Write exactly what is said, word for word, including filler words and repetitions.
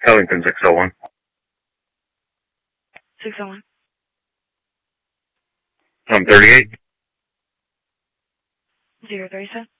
Ellington six oh one. six oh one. Um, thirty-eight. zero thirty-seven.